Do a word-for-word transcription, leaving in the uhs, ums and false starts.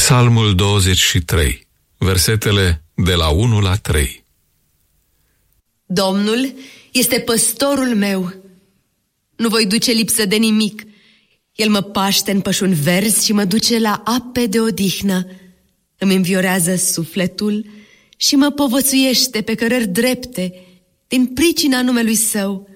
Psalmul douăzeci și trei, versetele de la unu la trei. Domnul este păstorul meu. Nu voi duce lipsă de nimic. El mă paște în pășuni verzi și mă duce la ape de odihnă. Îmi înviorează sufletul și mă povățuiește pe cărări drepte din pricina numelui său.